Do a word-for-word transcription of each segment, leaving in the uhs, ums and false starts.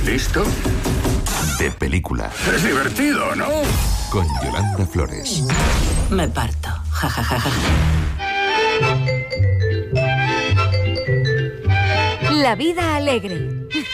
¿Listo? De película. Es divertido, ¿no? Con Yolanda Flores. Me parto. Ja, ja, ja, ja. La vida alegre.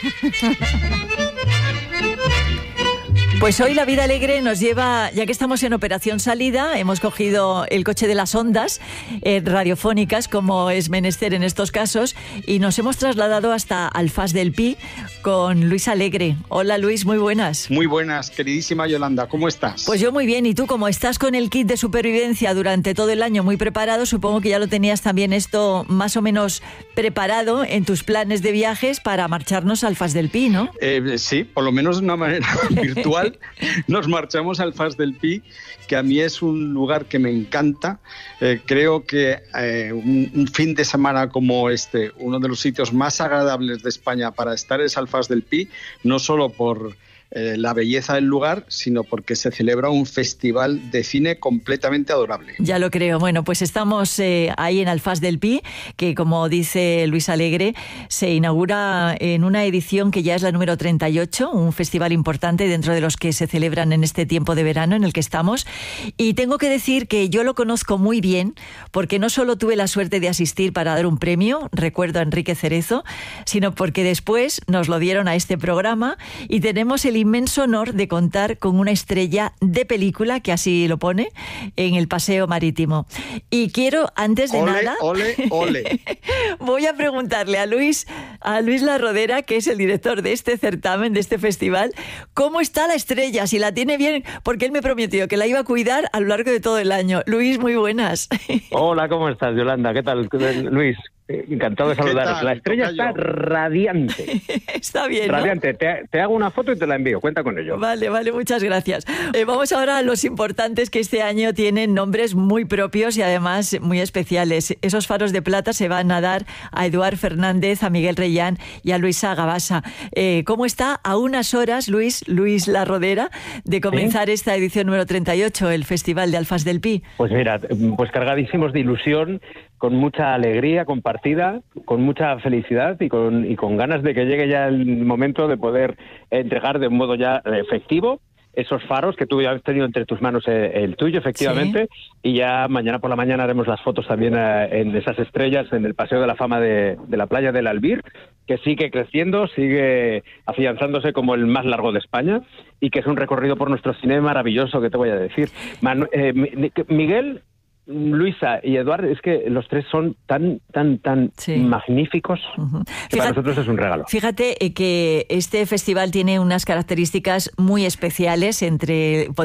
Pues hoy La Vida Alegre nos lleva, ya que estamos en Operación Salida, hemos cogido el coche de las ondas eh, radiofónicas, como es menester en estos casos, y nos hemos trasladado hasta Alfás del Pi con Luis Alegre. Hola Luis, muy buenas. Muy buenas, queridísima Yolanda, ¿cómo estás? Pues yo muy bien, y tú, como estás con el kit de supervivencia durante todo el año muy preparado, supongo que ya lo tenías también esto más o menos preparado en tus planes de viajes para marcharnos a Alfás del Pi, ¿no? Eh, sí, por lo menos de una manera virtual. Nos marchamos al Alfás del Pi, que a mí es un lugar que me encanta. Eh, creo que eh, un, un fin de semana como este, uno de los sitios más agradables de España para estar es Alfás del Pi, no solo por eh, la belleza del lugar, sino porque se celebra un festival de cine completamente adorable. Ya lo creo. Bueno, pues estamos eh, ahí en Alfás del Pi, que como dice Luis Alegre, se inaugura en una edición que ya es la número treinta y ocho, un festival importante dentro de los que se celebran en este tiempo de verano en el que estamos. Y tengo que decir que yo lo conozco muy bien, porque no solo tuve la suerte de asistir para dar un premio, recuerdo a Enrique Cerezo, sino porque después nos lo dieron a este programa y tenemos el inmenso honor de contar con una estrella de película, que así lo pone, en el paseo marítimo. Y quiero, antes de ole, nada, ole, ole. voy a preguntarle a Luis, a Luis La Rodera, que es el director de este certamen, de este festival, ¿cómo está la estrella? Si la tiene bien, porque él me prometió que la iba a cuidar a lo largo de todo el año. Luis, muy buenas. Hola, ¿cómo estás, Yolanda? ¿Qué tal, Luis? Encantado de saludaros. La estrella está radiante. Está bien, ¿no? Radiante. Te, te hago una foto y te la envío. Cuenta con ello. Vale, vale, muchas gracias. Eh, vamos ahora a los importantes, que este año tienen nombres muy propios y además muy especiales. Esos faros de plata se van a dar a Eduard Fernández, a Miguel Reyán y a Luisa Gabasa. Eh, ¿Cómo está a unas horas, Luis, Luis La Rodera, de comenzar ¿Sí? esta edición número treinta y ocho, el Festival de Alfás del Pi? Pues mira, pues cargadísimos de ilusión, con mucha alegría compartida, con mucha felicidad y con, y con ganas de que llegue ya el momento de poder entregar de un modo ya efectivo esos faros que tú ya has tenido entre tus manos, el, el tuyo, efectivamente, sí. Y ya mañana por la mañana haremos las fotos también eh, en esas estrellas, en el Paseo de la Fama de, de la playa del Albir, que sigue creciendo, sigue afianzándose como el más largo de España y que es un recorrido por nuestro cine maravilloso, que te voy a decir. Manu- eh, Miguel... Luisa y Eduard, es que los tres son tan, tan, tan sí. magníficos, uh-huh. que fíjate, para nosotros es un regalo. Fíjate que este festival tiene unas características muy especiales, entre